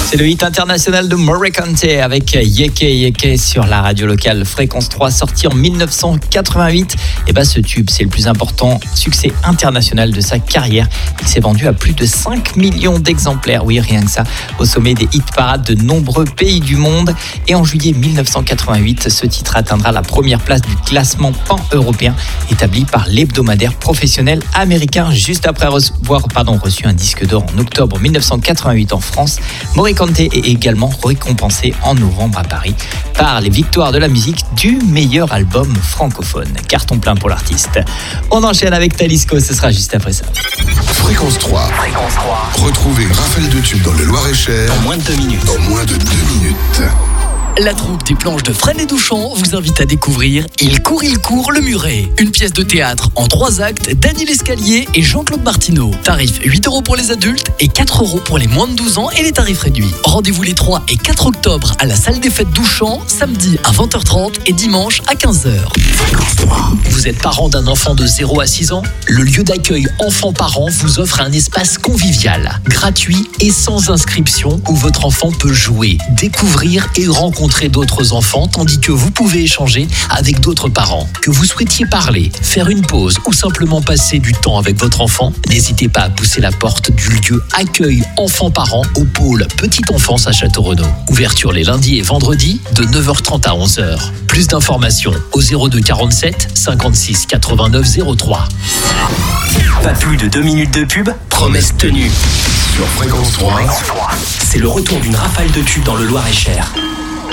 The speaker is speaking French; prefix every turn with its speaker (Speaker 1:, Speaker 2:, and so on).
Speaker 1: C'est le hit international de Morricone avec Yeke Yeke sur la radio locale Fréquence 3, sorti en 1988. Et ce tube, c'est le plus important succès international de sa carrière. Il s'est vendu à plus de 5 millions d'exemplaires, oui, rien que ça, au sommet des hit parades de nombreux pays du monde. Et en juillet 1988, ce titre atteindra la première place du classement pan-européen établi par l'hebdomadaire professionnel américain. Juste après avoir reçu un disque d'or en octobre 1988 en France, Morricone est également récompensé en novembre à Paris par les victoires de la musique du meilleur album francophone. Carton plein pour l'artiste. On enchaîne avec Talisco, ce sera juste après ça.
Speaker 2: Fréquence 3. Retrouvez Raphaël de Tube dans le Loir-et-Cher
Speaker 1: en moins de 2 minutes.
Speaker 2: En moins de 2 minutes.
Speaker 3: La troupe des planches de Fresnes et Douchan vous invite à découvrir Il court, le muret. Une pièce de théâtre en 3 actes d'Annie Lescalier et Jean-Claude Martineau. Tarif 8 € pour les adultes et 4 € pour les moins de 12 ans et les tarifs réduits. Rendez-vous les 3 et 4 octobre à la salle des fêtes Douchan, samedi à 20h30 et dimanche à 15h. Vous êtes parent d'un enfant de 0 à 6 ans? Le lieu d'accueil enfants-parents vous offre un espace convivial, gratuit et sans inscription où votre enfant peut jouer, découvrir et rencontrer d'autres enfants tandis que vous pouvez échanger avec d'autres parents. Que vous souhaitiez parler, faire une pause ou simplement passer du temps avec votre enfant, n'hésitez pas à pousser la porte du lieu accueil enfants-parents au pôle Petite Enfance à Château-Renaud. Ouverture les lundis et vendredis de 9h30 à 11h. Plus d'informations au 02 47 56 89 03.
Speaker 4: Pas plus de 2 minutes de pub, promesse tenue.
Speaker 2: Sur Fréquence 3,
Speaker 4: c'est le retour d'une rafale de tubes dans le Loir-et-Cher.